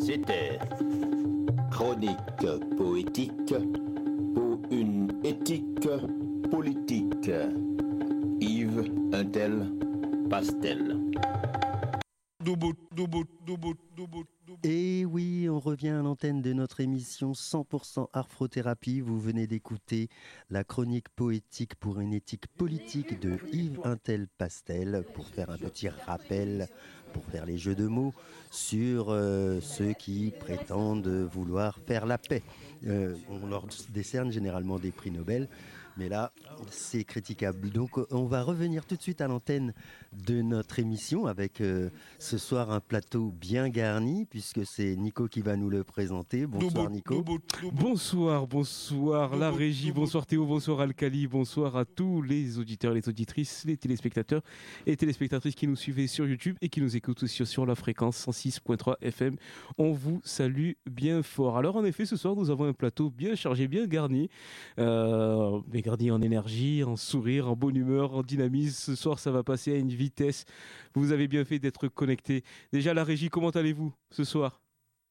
C'était Chronique poétique pour une éthique politique. Yves Untel Pastel. Et oui, on revient à l'antenne de notre émission 100% Arthrothérapie. Vous venez d'écouter la chronique poétique pour une éthique politique de Yves Untel Pastel pour faire un petit rappel, pour faire les jeux de mots sur ceux qui prétendent vouloir faire la paix. On leur décerne généralement des prix Nobel. Mais là, c'est critiquable. Donc, on va revenir tout de suite à l'antenne de notre émission avec ce soir un plateau bien garni, puisque c'est Nico qui va nous le présenter. Bonsoir Nico. Bonsoir la régie, bonsoir Théo, bonsoir Alcali, bonsoir à tous les auditeurs, les auditrices, les téléspectateurs et téléspectatrices qui nous suivent sur YouTube et qui nous écoutent aussi sur la fréquence 106.3 FM. On vous salue bien fort. Alors en effet, ce soir, nous avons un plateau bien chargé, bien garni. Garni en énergie, en sourire, en bonne humeur, en dynamisme. Ce soir, ça va passer à une vitesse. Vous avez bien fait d'être connectés. Déjà, la régie, comment allez-vous ce soir ?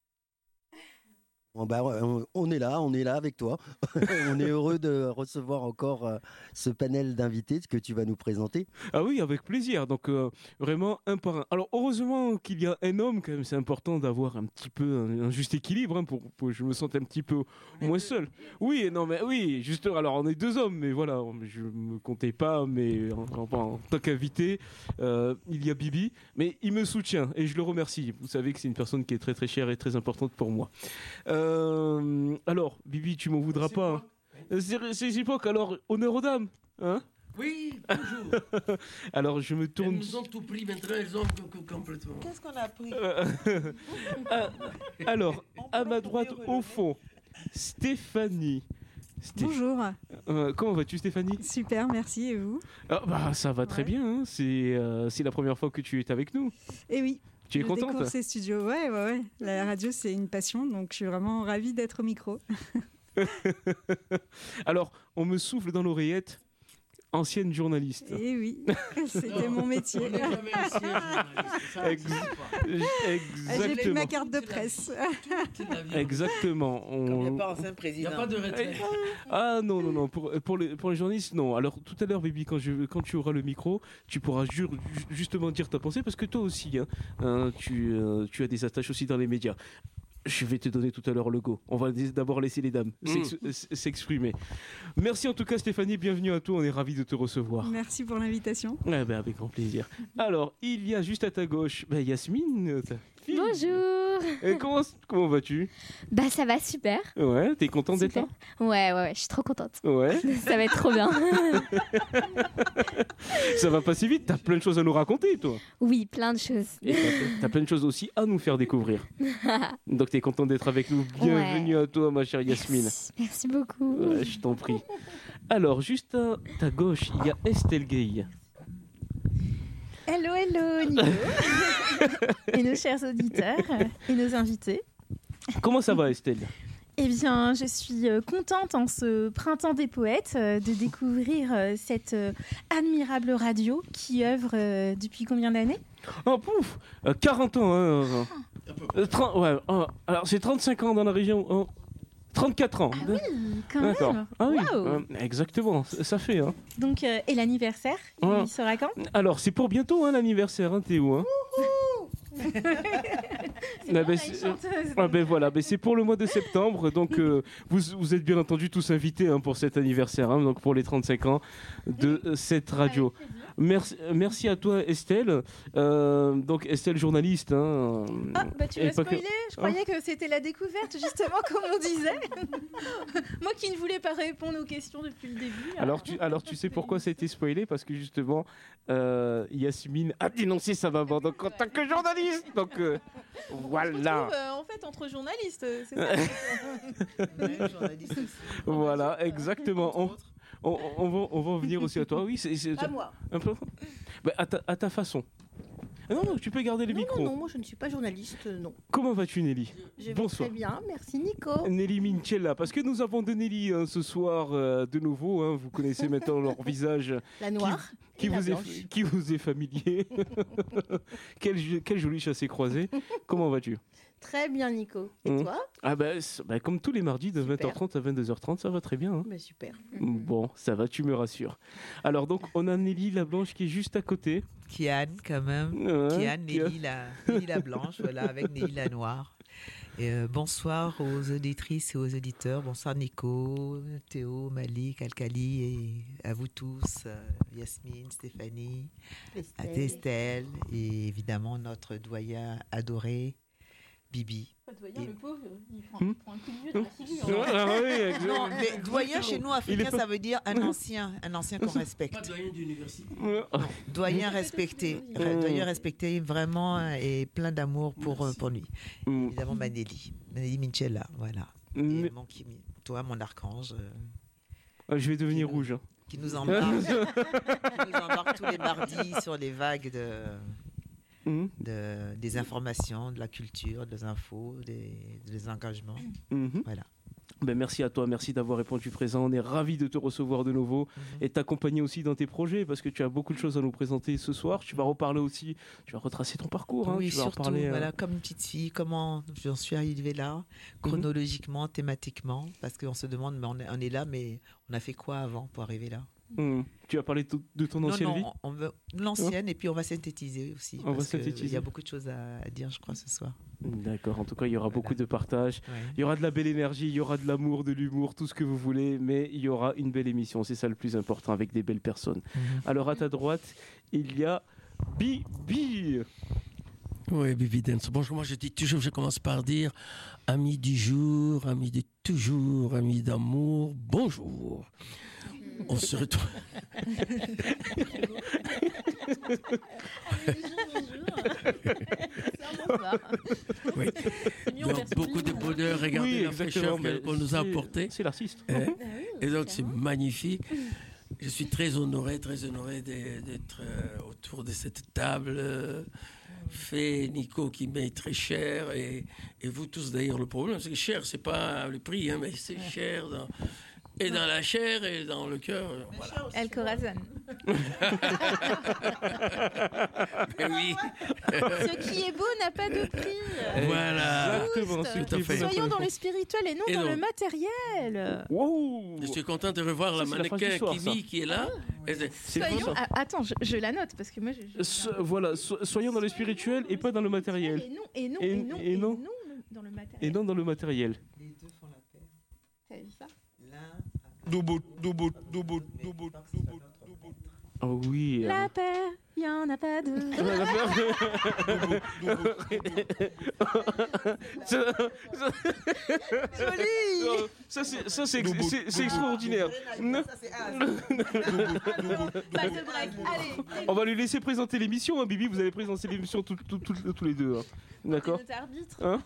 On est là avec toi. On est heureux de recevoir encore ce panel d'invités que tu vas nous présenter. Ah oui, avec plaisir. Donc vraiment un par un. Alors heureusement qu'il y a un homme quand même. C'est important d'avoir un petit peu un juste équilibre pour que je me sente un petit peu moins seul. Oui, non mais oui, justement. Alors on est deux hommes, mais voilà, je me comptais pas, mais en tant qu'invité, il y a Bibi, mais il me soutient et je le remercie. Vous savez que c'est une personne qui est très très chère et très importante pour moi. Alors, Bibi, tu m'en voudras pas. C'est époque, alors, honneur aux dames, hein ? Oui, toujours. Alors, je me tourne... Elles nous ont tout pris, maintenant elles ont complètement. Qu'est-ce qu'on a pris Alors, à ma droite, au fond, Stéphanie. Bonjour. Comment vas-tu, Stéphanie ? Super, merci. Et vous ? Ça va très bien. Hein. C'est la première fois que tu es avec nous. Eh oui. Tu es contente ? Je découvre ces studios. Ouais. La radio, c'est une passion, donc je suis vraiment ravie d'être au micro. Alors, on me souffle dans l'oreillette. Ancienne journaliste. Eh oui, c'était mon métier. Exactement. J'ai plus ma carte de presse. Exactement. Il n'y a pas ancien président. Il n'y a pas de retraite. Ah non. Pour les journalistes, non. Alors tout à l'heure, Bibi, quand tu auras le micro, tu pourras justement dire ta pensée, parce que toi aussi, tu as des attaches aussi dans les médias. Je vais te donner tout à l'heure le go. On va d'abord laisser les dames s'exprimer. Merci en tout cas Stéphanie, bienvenue à toi, on est ravis de te recevoir. Merci pour l'invitation. Avec grand plaisir. Alors, il y a juste à ta gauche Yasmine. Bonjour. Comment vas-tu ? Ça va super. Ouais, t'es contente d'être là ? Ouais, je suis trop contente. Ouais. Ça va être trop bien. Ça va passer vite, t'as plein de choses à nous raconter toi. Oui, plein de choses. Et t'as plein de choses aussi à nous faire découvrir. Donc t'es contente d'être avec nous. Bienvenue à toi ma chère Yasmine. Merci beaucoup. Ouais, je t'en prie. Alors, juste à ta gauche, il y a Estelle Gay. Hello Nico et nos chers auditeurs et nos invités. Comment ça va Estelle ? Eh bien, je suis contente en ce printemps des poètes de découvrir cette admirable radio qui œuvre depuis combien d'années ? 40 ans. 30, ouais, alors c'est 35 ans dans la région. 34 ans. Ah oui, quand D'accord. même. Ah oui, Wow. exactement, ça fait. Hein. Donc, et l'anniversaire, il sera quand ? Alors, c'est pour bientôt l'anniversaire, Théo. Hein. Voilà, c'est pour le mois de septembre, donc vous êtes bien entendu tous invités pour cet anniversaire, donc pour les 35 ans de cette radio. Merci à toi Estelle, donc Estelle journaliste. Tu m'as spoilé, je croyais que c'était la découverte justement comme on disait. Moi qui ne voulais pas répondre aux questions depuis le début. Alors tu sais pourquoi ça a été spoilé ? Parce que justement Yasmine a dénoncé sa maman donc en tant que journaliste, donc voilà. On se retrouve, en fait entre journalistes, c'est ça. Voilà, exactement. On va en venir aussi à toi. Oui, c'est À moi. Un peu. À ta façon. Non, tu peux garder le micro. Non, moi je ne suis pas journaliste, non. Comment vas-tu Nelly ? Bonsoir. Très bien, merci Nico. Nelly Mincella, parce que nous avons de Nelly ce soir de nouveau. Vous connaissez maintenant leur visage. La noire. Qui vous est familier. Quel joli chassé croisé. Comment vas-tu ? Très bien, Nico. Et Mmh. toi? Ah comme tous les mardis de Super. 20h30 à 22h30, ça va très bien. Hein. Super. Bon, ça va, tu me rassures. Alors donc, on a Nelly la Blanche qui est juste à côté. Kian, quand même. Ouais, Kian, Nelly la Blanche, voilà, avec Nelly la Noire. Et, bonsoir aux auditrices et aux auditeurs. Bonsoir Nico, Théo, Malik, Alkali et à vous tous, Yasmine, Stéphanie, Estelle et évidemment notre doyen adoré, Bibi. Doyen, le pauvre, il prend Hmm. un coup de vieux dans la figure. Non, mais doyen chez nous africains, ça veut dire un ancien qu'on respecte. Pas doyen d'université. Doyen respecté, doyen respecté vraiment et plein d'amour pour lui. Évidemment, Manelli Minchella, voilà. Et toi, mon archange. Je vais devenir rouge. Hein. Qui nous embarque tous les mardis sur les vagues des informations, de la culture, des infos, des engagements. Voilà. Ben merci à toi, merci d'avoir répondu présent. On est ravis de te recevoir de nouveau et t'accompagner aussi dans tes projets parce que tu as beaucoup de choses à nous présenter ce soir. Tu vas reparler aussi, tu vas retracer ton parcours. Hein, oui, tu vas surtout, reparler, voilà, comme une petite fille, comment j'en suis arrivée là, chronologiquement, thématiquement, parce qu'on se demande, mais on est là, mais on a fait quoi avant pour arriver là? Tu vas parler de ton ancienne vie? On veut l'ancienne et puis on va synthétiser aussi. On va synthétiser. Il y a beaucoup de choses à dire, je crois, ce soir. D'accord, en tout cas, il y aura beaucoup de partage. Ouais. Il y aura de la belle énergie, il y aura de l'amour, de l'humour, tout ce que vous voulez, mais il y aura une belle émission. C'est ça le plus important, avec des belles personnes. Alors, à ta droite, il y a Bibi. Oui, Bibi Dance. Bonjour, moi je dis toujours, je commence par dire ami du jour, ami de toujours, ami d'amour, bonjour. On se retrouve. Oui. Donc, beaucoup de bonheur, regardez la fraîcheur qu'on nous a apportée. C'est l'artiste. Et donc c'est magnifique. Je suis très honoré d'être autour de cette table. Fait Nico qui m'est très cher et vous tous d'ailleurs. Le problème c'est que cher c'est pas le prix, hein, mais c'est cher et dans la chair et dans le cœur. Voilà. El Corazon. Mais oui. Ce qui est beau n'a pas de prix. Voilà. Exactement. Tout à fait. Soyons dans le spirituel et non dans le matériel. Wow. Je suis content de revoir la mannequin Kimi qui est là. Soyons... Attends, je la note parce que moi. Voilà, soyons dans le spirituel et pas dans le matériel. Et non dans le matériel. Et non dans le matériel. Les deux font la paire. T'as vu ça? Double. Oh oui. La paire, il n'y en a pas deux. Joli. Ça c'est extraordinaire. On va lui laisser présenter l'émission, hein, Bibi. Vous allez présenter l'émission tous les deux. Hein. D'accord. Notre arbitre. Hein.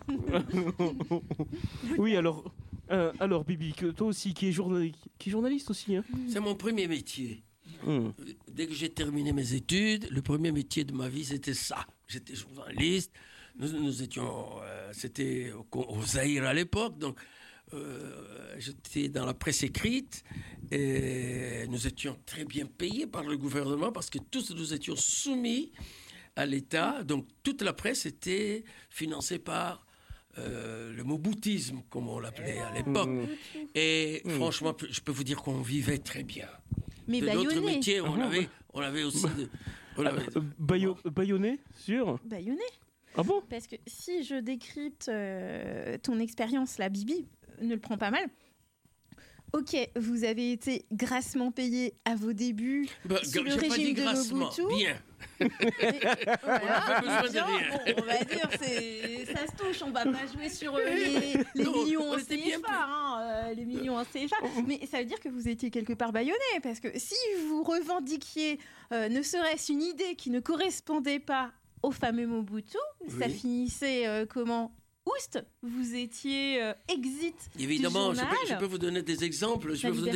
Oui, alors Bibi, toi aussi, qui est journaliste aussi. Hein. C'est mon premier métier. Dès que j'ai terminé mes études, le premier métier de ma vie, c'était ça. J'étais journaliste. Nous étions... c'était au Zaïre à l'époque, donc j'étais dans la presse écrite et nous étions très bien payés par le gouvernement parce que tous nous étions soumis à l'État. Donc toute la presse était financée par le moboutisme, comme on l'appelait à l'époque. Et franchement, je peux vous dire qu'on vivait très bien. Mais de d'autres métiers, on avait aussi... Bayonné, sûr? Bayonné. Ah bon? Parce que si je décrypte ton expérience, là, Bibi, ne le prends pas mal. Ok, vous avez été grassement payé à vos débuts sous le régime de Mobutu. Bien. Voilà, on n'a pas besoin de rien. Bon, on va dire, ça se touche, on va pas jouer sur les millions en CFA, les millions en CFA. Mais ça veut dire que vous étiez quelque part bâillonné, parce que si vous revendiquiez ne serait-ce une idée qui ne correspondait pas au fameux Mobutu, ça finissait comment? Oust, vous étiez exit. Évidemment, du journal. je peux vous donner des exemples.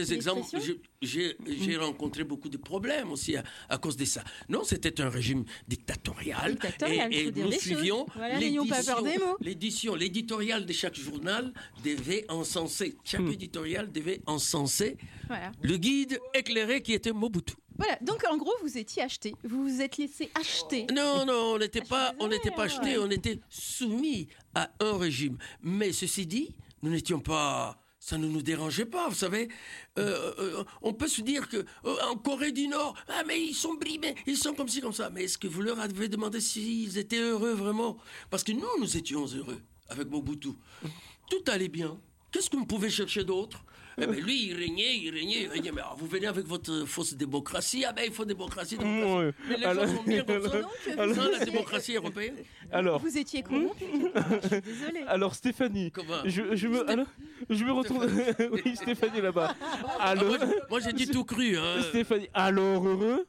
J'ai rencontré beaucoup de problèmes aussi à cause de ça. Non, c'était un régime dictatorial. Et nous suivions l'éditorial de chaque journal devait encenser. Chaque éditorial devait encenser le guide éclairé qui était Mobutu. Voilà, donc en gros, vous étiez acheté. Vous vous êtes laissé acheter. Non, on n'était pas achetés, on était soumis à un régime. Mais ceci dit, nous n'étions pas... Ça ne nous dérangeait pas, vous savez. On peut se dire que en Corée du Nord, mais ils sont brimés, ils sont comme ci, comme ça. Mais est-ce que vous leur avez demandé s'ils étaient heureux vraiment? Parce que nous étions heureux avec Mobutu. Tout allait bien. Qu'est-ce qu'on pouvait chercher d'autre? Eh ben lui, il régnait. Mais alors, vous venez avec votre fausse démocratie. Il faut démocratie. Ouais. Mais les gens sont bien comme ça. Sans la démocratie européenne. Alors, vous étiez corrompu. Je suis désolée. Alors Stéphanie, je me retourne. Oui, Stéphanie là-bas. Alors, moi j'ai dit tout cru. Hein. Stéphanie, alors heureux.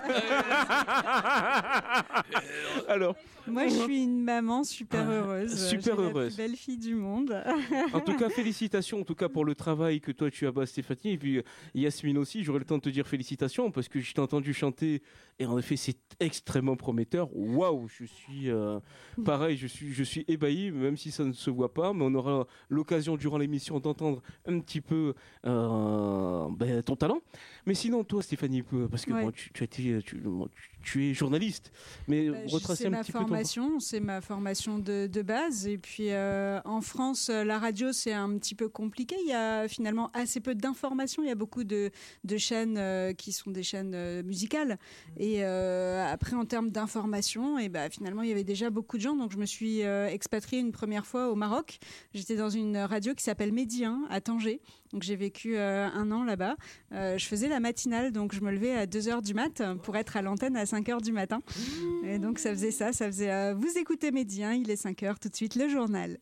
Alors. Moi, je suis une maman super heureuse. Super heureuse. La plus belle fille du monde. En tout cas, félicitations pour le travail que toi tu as, Stéphanie. Et puis Yasmine aussi, j'aurais le temps de te dire félicitations parce que je t'ai entendu chanter et en effet, c'est extrêmement prometteur. Waouh, je suis pareil, je suis ébahi, même si ça ne se voit pas. Mais on aura l'occasion durant l'émission d'entendre un petit peu ton talent. Mais sinon, toi, Stéphanie, parce que bon, tu es journaliste, mais retracer un petit peu c'est ma formation de base. Et puis en France, la radio, c'est un petit peu compliqué. Il y a finalement assez peu d'informations. Il y a beaucoup de chaînes qui sont des chaînes musicales. Et après, en termes d'informations, finalement, il y avait déjà beaucoup de gens. Donc, je me suis expatriée une première fois au Maroc. J'étais dans une radio qui s'appelle Medi 1 à Tanger. Donc, j'ai vécu 1 an là-bas. Je faisais la matinale, donc je me levais à 2h du mat pour être à l'antenne à 5h du matin. Et donc, ça faisait vous écoutez Medi 1, il est 5h, tout de suite le journal.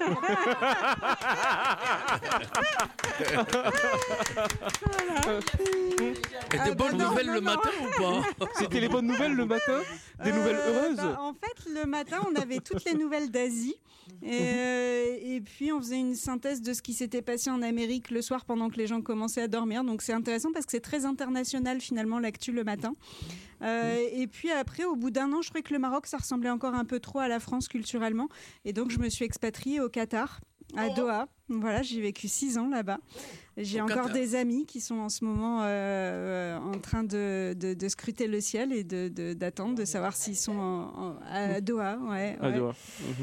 Et des bonnes nouvelles le matin ou pas? C'était les bonnes nouvelles le matin? Des nouvelles heureuses? En fait, le matin, on avait toutes les nouvelles d'Asie. Et puis, on faisait une synthèse de ce qui s'était passé en Amérique le soir pendant que les gens commençaient à dormir. Donc, c'est intéressant parce que c'est très international, finalement, l'actu le matin. Et puis après, au bout d'1 an, je trouvais que le Maroc, ça ressemblait encore un peu trop à la France culturellement. Et donc, je me suis expatriée au Qatar, à Doha. Voilà, j'ai vécu 6 ans là-bas. J'ai encore des amis qui sont en ce moment en train de scruter le ciel et d'attendre, de savoir s'ils sont à Doha. À Doha.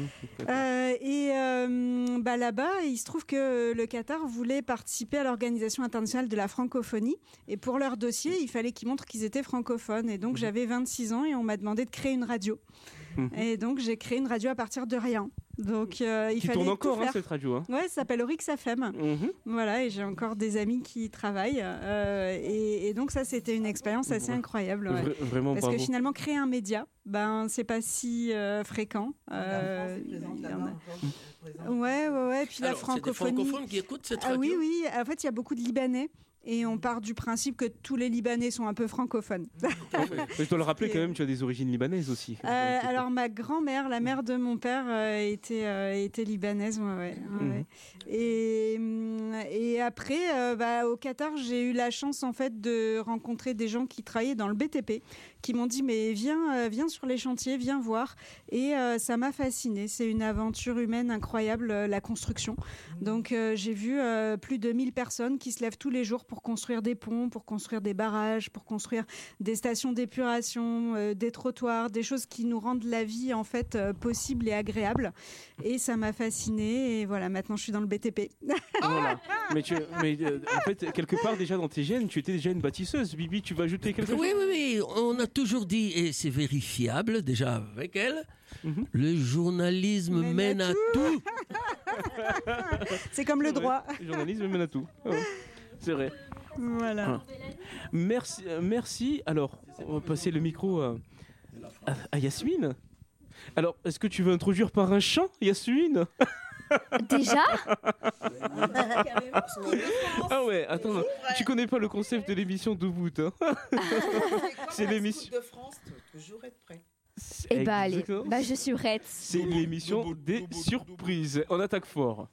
Là-bas, il se trouve que le Qatar voulait participer à l'Organisation internationale de la francophonie. Et pour leur dossier, il fallait qu'ils montrent qu'ils étaient francophones. Et donc, j'avais 26 ans et on m'a demandé de créer une radio. Et donc, j'ai créé une radio à partir de rien. Donc, il fallait tourne encore tout faire. Cette radio. Ouais, ça s'appelle Oryx FM. Voilà, et j'ai encore des amis qui y travaillent. Et donc ça, c'était une expérience assez incroyable. Ouais. Vraiment, parce bravo. que finalement, créer un média, c'est pas si fréquent. Ouais. Puis la francophonie. C'est des francophones qui écoutent cette radio. Oui. En fait, il y a beaucoup de Libanais. Et on part du principe que tous les Libanais sont un peu francophones. Je dois le rappeler quand même, tu as des origines libanaises aussi. Alors ma grand-mère, la mère de mon père, était libanaise. Et après, au Qatar, j'ai eu la chance en fait de rencontrer des gens qui travaillaient dans le BTP, qui m'ont dit mais viens sur les chantiers, viens voir. Et ça m'a fascinée. C'est une aventure humaine incroyable, la construction. Donc j'ai vu plus de 1000 personnes qui se lèvent tous les jours pour construire des ponts, pour construire des barrages, pour construire des stations d'épuration, des trottoirs, des choses qui nous rendent la vie en fait possible et agréable. Et ça m'a fascinée. Et voilà, maintenant je suis dans le BTP. Voilà. Mais en fait, quelque part déjà dans tes gènes, tu étais déjà une bâtisseuse. Bibi, tu vas ajouter quelque chose? Oui. On a toujours dit, et c'est vérifiable déjà avec elle, le journalisme mène à tout. C'est comme le droit. Le journalisme mène à tout. Oh. C'est vrai. Voilà. Merci. Alors, on va passer le micro à Yasmine. Alors, est-ce que tu veux introduire par un chant, Yasmine? Déjà? Ah ouais, attends, tu connais pas le concept de l'émission Debout, hein? C'est l'émission de France, toujours être prêt. Eh bah allez, je suis prête. C'est l'émission des surprises. On attaque fort.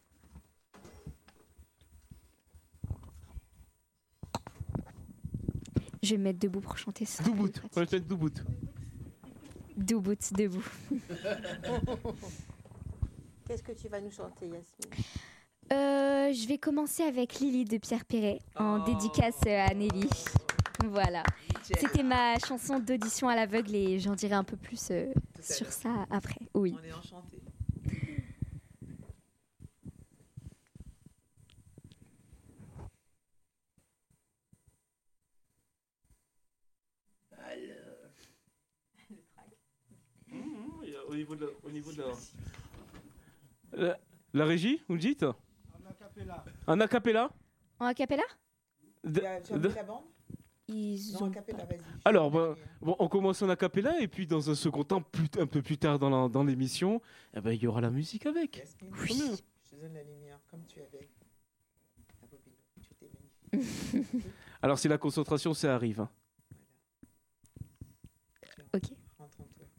Je vais me mettre debout pour chanter ça. Debout, on va être debout. Debout. Qu'est-ce que tu vas nous chanter, Yasmine? Je vais commencer avec Lily de Pierre Perret, en dédicace à Nelly. Voilà. C'était ma chanson d'audition à l'aveugle et j'en dirai un peu plus sur ça après. Oui. On est enchantés. Au niveau de la régie, vous me dites? En acapella. En acapella? En acapella? Tu as mis la bande? Non, acapella, vas-y. Alors, bon, on commence en acapella et puis dans un second temps, un peu plus tard dans l'émission, il y aura la musique avec. Yasmine, Oui. je te donne la lumière comme tu avais. La bobine, tu étais magnifique. Alors, si la concentration, ça arrive. Hein. Ok. Rentre en toi.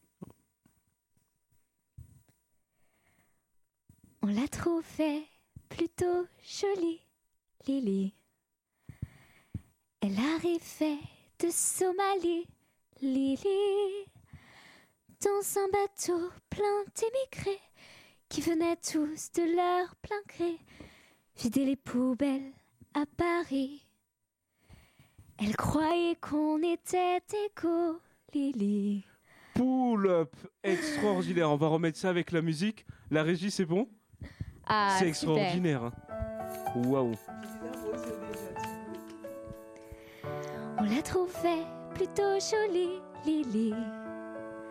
On l'a trouvée plutôt jolie, Lily. Elle arrivait de Somalie, Lily, dans un bateau plein d'émigrés qui venaient tous de leur plein gré vider les poubelles à Paris. Elle croyait qu'on était égaux, Lily. Pull-up extraordinaire. On va remettre ça avec la musique. La régie, c'est bon? Ah, c'est extraordinaire. Hein. Waouh. On la trouvait plutôt jolie, Lily.